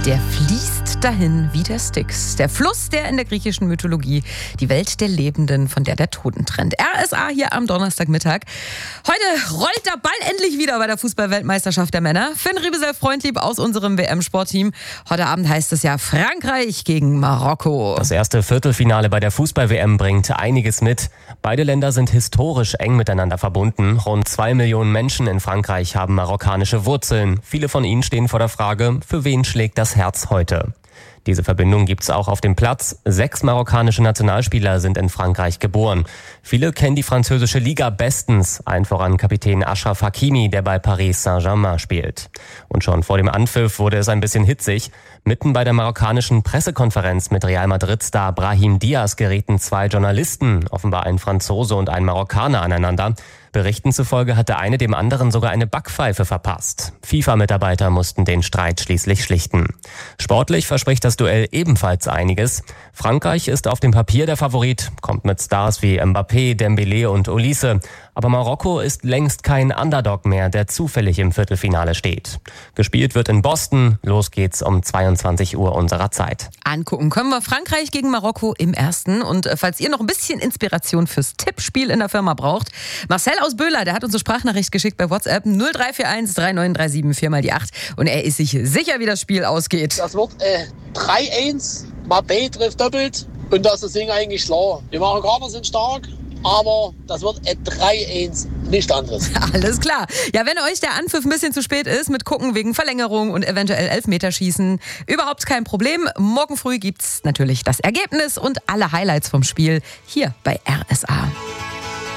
Der fließt dahin wie der Styx. Der Fluss, der in der griechischen Mythologie die Welt der Lebenden von der Toten trennt. RSA hier am Donnerstagmittag. Heute rollt der Ball endlich wieder bei der Fußball-Weltmeisterschaft der Männer. Finn Riebesell-Freundlieb aus unserem WM-Sportteam. Heute Abend heißt es ja Frankreich gegen Marokko. Das erste Viertelfinale bei der Fußball-WM bringt einiges mit. Beide Länder sind historisch eng miteinander verbunden. Rund 2 Millionen Menschen in Frankreich haben marokkanische Wurzeln. Viele von ihnen stehen vor der Frage, für wen schlägt das Herz heute? Diese Verbindung gibt's auch auf dem Platz. 6 marokkanische Nationalspieler sind in Frankreich geboren. Viele kennen die französische Liga bestens, allen voran Kapitän Achraf Hakimi, der bei Paris Saint-Germain spielt. Und schon vor dem Anpfiff wurde es ein bisschen hitzig. Mitten bei der marokkanischen Pressekonferenz mit Real Madrid-Star Brahim Diaz gerieten 2 Journalisten, offenbar ein Franzose und ein Marokkaner, aneinander. Berichten zufolge hat der eine dem anderen sogar eine Backpfeife verpasst. FIFA-Mitarbeiter mussten den Streit schließlich schlichten. Sportlich verspricht das Duell ebenfalls einiges. Frankreich ist auf dem Papier der Favorit, kommt mit Stars wie Mbappé, Dembélé und Olise. Aber Marokko ist längst kein Underdog mehr, der zufällig im Viertelfinale steht. Gespielt wird in Boston. Los geht's um 22 Uhr unserer Zeit. Angucken können wir Frankreich gegen Marokko im ersten. Und falls ihr noch ein bisschen Inspiration fürs Tippspiel in der Firma braucht, Marcel aus Böhler, der hat uns eine Sprachnachricht geschickt bei WhatsApp 0341 3937 4 mal die 8. Und er ist sich sicher, wie das Spiel ausgeht. Das wird 3-1. Mbappé trifft doppelt und das ist das Ding eigentlich klar. Die Marokkaner sind stark, aber das wird 3-1, nichts anderes. Alles klar. Ja, wenn euch der Anpfiff ein bisschen zu spät ist mit Gucken wegen Verlängerung und eventuell Elfmeterschießen, überhaupt kein Problem. Morgen früh gibt's natürlich das Ergebnis und alle Highlights vom Spiel hier bei RSA.